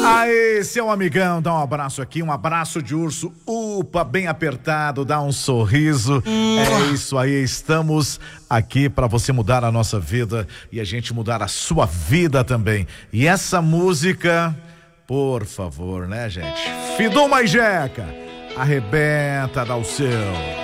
Aí, seu amigão, dá um abraço aqui, um abraço de urso, upa, bem apertado, dá um sorriso. É isso aí, estamos aqui para você mudar a nossa vida e a gente mudar a sua vida também. E essa música, por favor, né, gente? Fidum Maijeca, arrebenta, dá o seu.